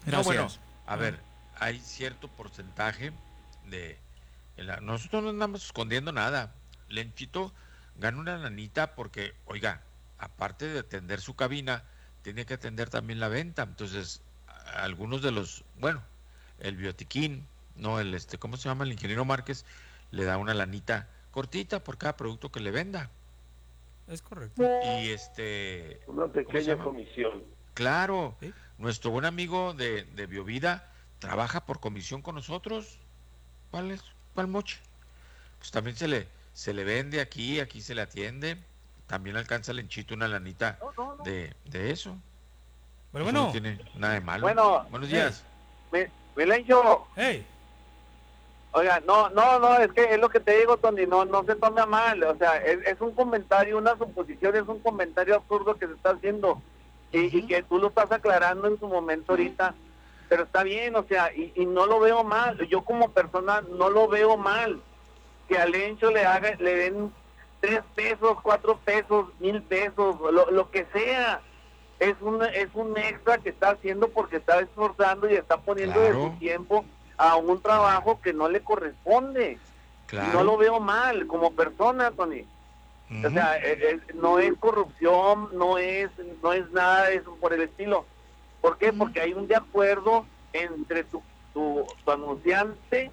No, bueno, Gracias. a ver, hay cierto porcentaje de... nosotros no andamos escondiendo nada. Lenchito gana una lanita porque, oiga, aparte de atender su cabina, tiene que atender también la venta. Entonces, algunos de los, bueno, el biotiquín, no, ¿cómo se llama? El ingeniero Márquez le da una lanita cortita por cada producto que le venda. Es correcto. Y Una ¿cómo se pequeña llama? comisión. Claro, ¿Sí? nuestro buen amigo de Biovida trabaja por comisión con nosotros. ¿Cuál es? ¿Cuál moche? Pues también se le vende aquí se le atiende. También alcanza el enchito una lanita No, no, no. de eso. Bueno, Eso no bueno. tiene nada de malo. Bueno, Buenos Hey, días. Milencho, hey. oiga, no, es que es lo que te digo, Tony, no se tome a mal, o sea, es un comentario, una suposición, es un comentario absurdo que se está haciendo y Ujú. que tú lo estás aclarando en su momento ahorita, pero está bien, o sea, y no lo veo mal, yo como persona no lo veo mal, que al Lencho le den 3 pesos, 4 pesos, 1,000 pesos, lo que sea, es un extra que está haciendo porque está esforzando y está poniendo de su Claro, tiempo a un trabajo que no le corresponde. Y no claro. lo veo mal como persona, Tony. O Ujú. sea, no es corrupción, no es nada de eso por el estilo. ¿Por qué? Ujú. Porque hay un de acuerdo entre tu anunciante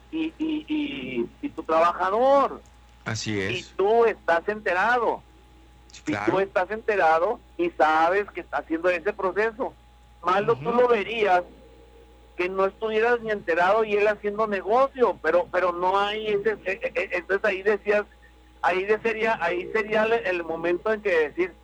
y tu trabajador. Así Y es. tú estás enterado. Sí, Y tú claro. estás enterado y sabes que está haciendo ese proceso. Malo tú Ujú. lo verías que no estuvieras ni enterado y él haciendo negocio, pero no hay entonces ahí sería el momento en que decir,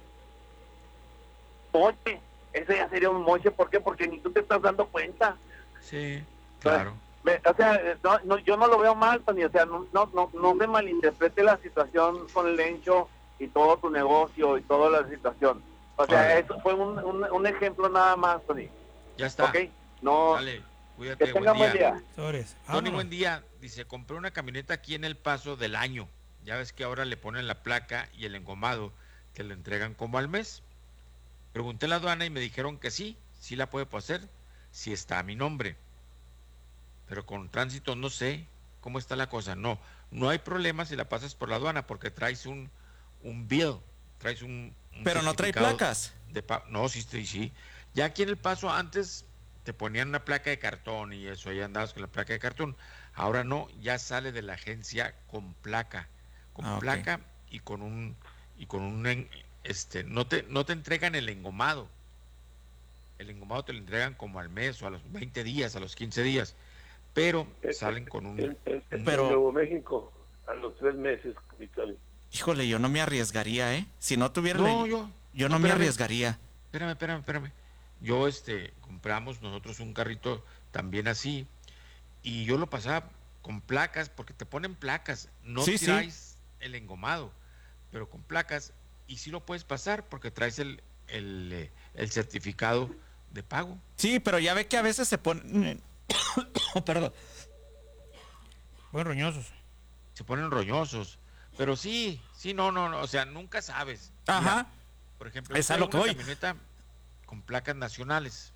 moche, ese ya sería un moche, ¿por qué? Porque ni tú te estás dando cuenta. Sí, Entonces, claro. o sea, yo no lo veo mal, Tony, o sea, no se malinterprete la situación con el Lencho y todo tu negocio y toda la situación. O sea, Órale. eso fue un ejemplo nada más, Tony. Ya ¿Ok? está. No, Sale. que Cuídate. Buen tengan buen día. día. Sobres. Tony, Vámonos. buen día. Dice, compré una camioneta aquí en El Paso del año. Ya ves que ahora le ponen la placa y el engomado que lo entregan como al mes. Pregunté a la aduana y me dijeron que sí, sí la puede hacer, si está a mi nombre. Pero con tránsito no sé cómo está la cosa. No, no hay problema si la pasas por la aduana porque traes un bill, traes un Pero no trae certificado placas. de pago. No, sí, sí, sí. Ya aquí en El Paso antes te ponían una placa de cartón y eso, ahí andabas con la placa de cartón. Ahora no, ya sale de la agencia con Ah, ok. placa y con un, no te entregan el engomado. El engomado te lo entregan como al mes o a los 20 días, a los 15 días, pero salen con un, En un- Pero, Nuevo México, a los 3 meses, Vitali. híjole, yo no me arriesgaría, ¿eh? Si no tuviera No, yo no, no me espérame, arriesgaría. espérame. Yo, compramos nosotros un carrito también así, y yo lo pasaba con placas, porque te ponen placas, no Sí, sí. traes el engomado, pero con placas, y sí lo puedes pasar porque traes el certificado de pago. Sí, pero ya ve que a veces se ponen... Oh, perdón. Buen roñosos. Se ponen roñosos. Pero sí, sí, no, o sea, nunca sabes. Mira, Ajá. por ejemplo, yo Es a traigo lo que una voy. camioneta con placas nacionales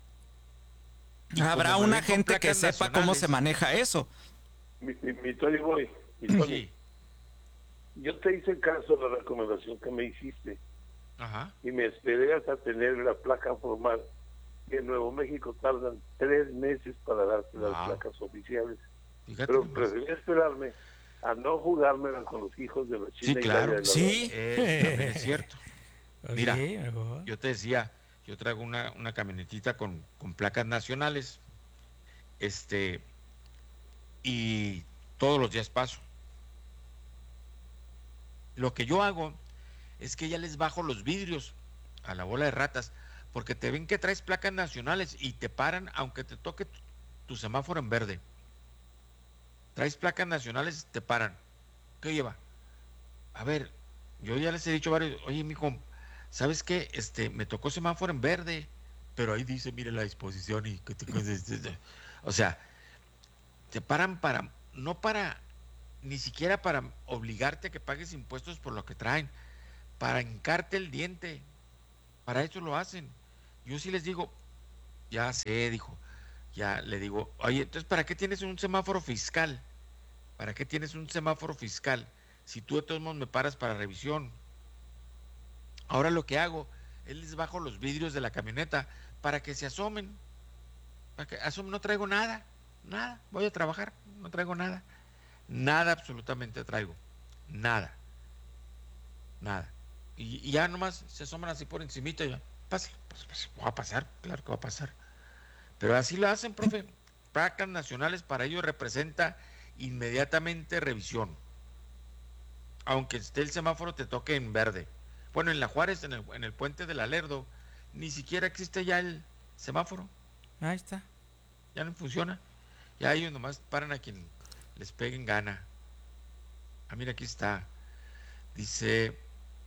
y Habrá como me una ven con gente que placas sepa cómo se nacionales, maneja eso. Mi Tony Boy, mi Tony, sí, yo te hice caso a la recomendación que me hiciste ajá, y me esperé hasta tener la placa formal. Que en Nuevo México tardan 3 meses para darte las wow, placas oficiales. fíjate Pero nomás. preferí esperarme a no jugármela con los hijos de la Sí, China y Galia claro, de la aduana. Sí. eso también es cierto. Mira, Sí, mejor. yo te decía, yo traigo una camionetita con placas nacionales, este, y todos los días paso. Lo que yo hago es que ya les bajo los vidrios a la bola de ratas, porque te ven que traes placas nacionales y te paran aunque te toque tu semáforo en verde. Traes placas nacionales, te paran. ¿Qué lleva? A ver, yo ya les he dicho varios, oye, mijo, ¿sabes qué? Me tocó semáforo en verde, pero ahí dice, mire la disposición y o sea, te paran no para, ni siquiera para obligarte a que pagues impuestos por lo que traen, para hincarte el diente. Para eso lo hacen. Yo sí les digo, Ya sé, dijo. Ya le digo, oye, entonces, ¿para qué tienes un semáforo fiscal? ¿Para qué tienes un semáforo fiscal? Si tú de todos modos me paras para revisión. Ahora lo que hago es les bajo los vidrios de la camioneta para que se asomen. Para que asomen, no traigo nada, nada. Voy a trabajar, no traigo nada. Nada absolutamente traigo. Nada, nada. Y ya nomás se asoman así por encimita y ya, pásale, pues, va a pasar, claro que va a pasar. Pero así lo hacen, profe. Placas nacionales para ellos representa inmediatamente revisión. Aunque esté el semáforo te toque en verde. Bueno, en la Juárez, en el puente del Alerdo, ni siquiera existe ya el semáforo. Ahí está. Ya no funciona. Ya ellos nomás paran a quien les peguen gana. Ah, mira, aquí está. Dice,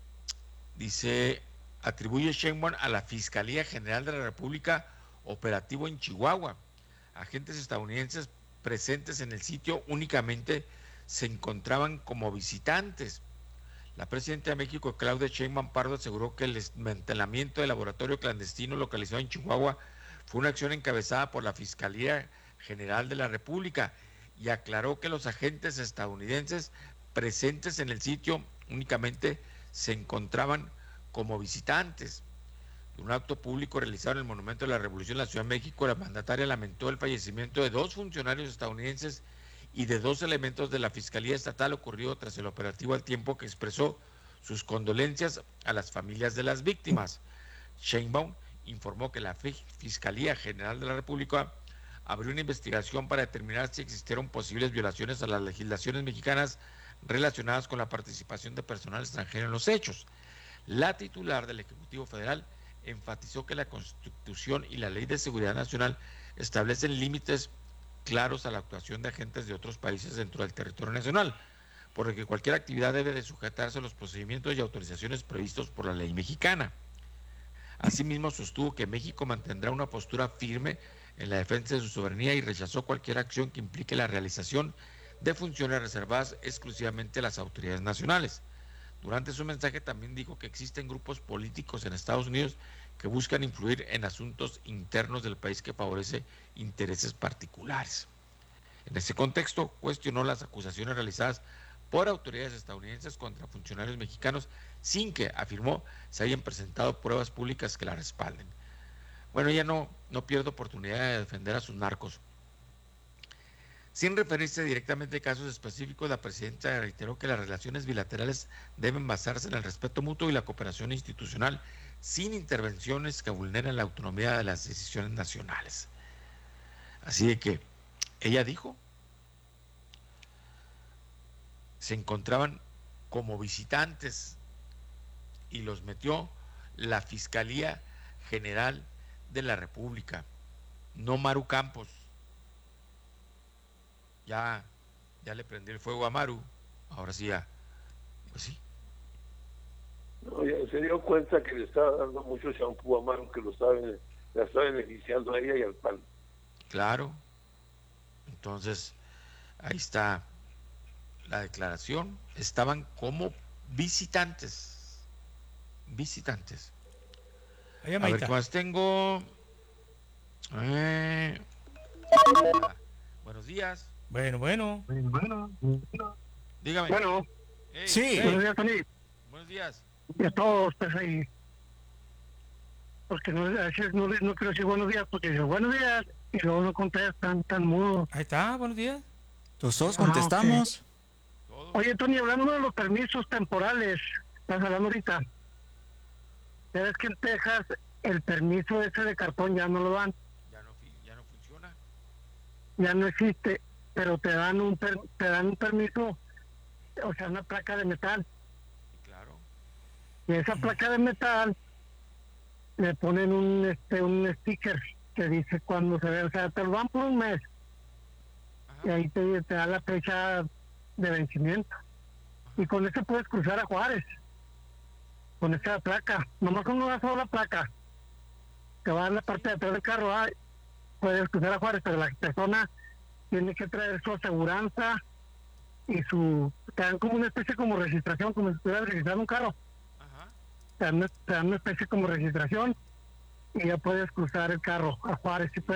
atribuye Sheinbaum a la Fiscalía General de la República operativo en Chihuahua. Agentes estadounidenses presentes en el sitio únicamente se encontraban como visitantes. La presidenta de México, Claudia Sheinbaum Pardo, aseguró que el desmantelamiento del laboratorio clandestino localizado en Chihuahua fue una acción encabezada por la Fiscalía General de la República y aclaró que los agentes estadounidenses presentes en el sitio únicamente se encontraban como visitantes. En un acto público realizado en el Monumento de la Revolución en la Ciudad de México, la mandataria lamentó el fallecimiento de 2 funcionarios estadounidenses y de 2 elementos de la Fiscalía Estatal ocurrido tras el operativo, al tiempo que expresó sus condolencias a las familias de las víctimas. Sheinbaum informó que la Fiscalía General de la República abrió una investigación para determinar si existieron posibles violaciones a las legislaciones mexicanas relacionadas con la participación de personal extranjero en los hechos. La titular del Ejecutivo Federal enfatizó que la Constitución y la Ley de Seguridad Nacional establecen límites claros a la actuación de agentes de otros países dentro del territorio nacional, por lo que cualquier actividad debe de sujetarse a los procedimientos y autorizaciones previstos por la ley mexicana. Asimismo, sostuvo que México mantendrá una postura firme en la defensa de su soberanía y rechazó cualquier acción que implique la realización de funciones reservadas exclusivamente a las autoridades nacionales. Durante su mensaje también dijo que existen grupos políticos en Estados Unidos que buscan influir en asuntos internos del país que favorece intereses particulares. En ese contexto, cuestionó las acusaciones realizadas por autoridades estadounidenses contra funcionarios mexicanos sin que, afirmó, se hayan presentado pruebas públicas que la respalden. Bueno, ella no pierde oportunidad de defender a sus narcos. Sin referirse directamente a casos específicos, la presidenta reiteró que las relaciones bilaterales deben basarse en el respeto mutuo y la cooperación institucional sin intervenciones que vulneren la autonomía de las decisiones nacionales. Así de que ella dijo, se encontraban como visitantes y los metió la Fiscalía General de la República, no Maru Campos. Ya le prendió el fuego a Maru, ahora sí ya, pues sí. No, ya se dio cuenta que le estaba dando mucho champú a Maru, que la estaba beneficiando a ella y al PAN. Claro, entonces ahí está la declaración, estaban como visitantes. Ahí, A ver, ¿qué más tengo? Buenos días. Bueno. Dígame. Bueno, Hey, Sí. buenos días, Tony. buenos días. Y a todos, pues ahí. Porque a veces no quiero decir buenos días, porque digo buenos días y luego no contestan, tan mudo. Ahí está, buenos días. Todos Ah, contestamos. Todo. Oye, Tony, hablando de los permisos temporales, estás hablando ahorita. ¿Sabes que en Texas el permiso ese de cartón ya no lo dan? Ya no funciona. Ya no existe, pero te dan un permiso, o sea, una placa de metal. Claro. Y esa placa de metal le ponen un sticker que dice cuando se ve, o sea, te lo dan por un mes y Ajá. ahí te da la fecha de vencimiento. Y con eso puedes cruzar a Juárez, con esa placa, nomás con una sola placa, que va en la parte de atrás del carro, puedes cruzar a Juárez, pero la persona tiene que traer su aseguranza y te dan como una especie como registración, como si estuvieras registrando un carro. Ajá. Te dan una especie como registración y ya puedes cruzar el carro a Juárez.